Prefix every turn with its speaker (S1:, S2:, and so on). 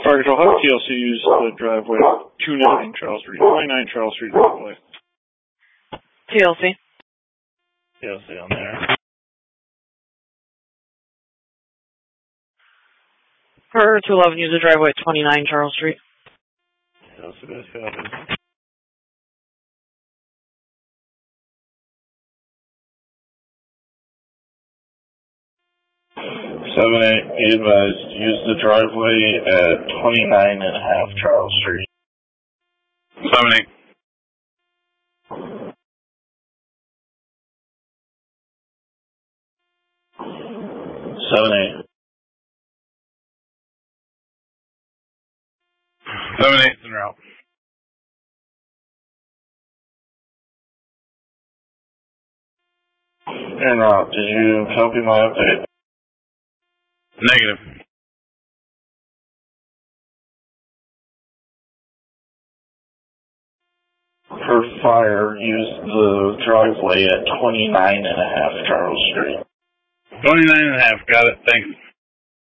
S1: Fire Control, how TLC use the driveway 29 Charles Street, 29 Charles Street driveway?
S2: TLC.
S1: TLC on there.
S2: For 211, use the driveway at 29 Charles Street.
S1: TLC, that's got 7-8, be advised, use the driveway at 29.5 Charles Street. 7-8. 7-8. 7-8's en route. En route, did you copy my update? Negative. For fire, use the driveway at 29.5 Charles Street. 29.5, got it, thanks.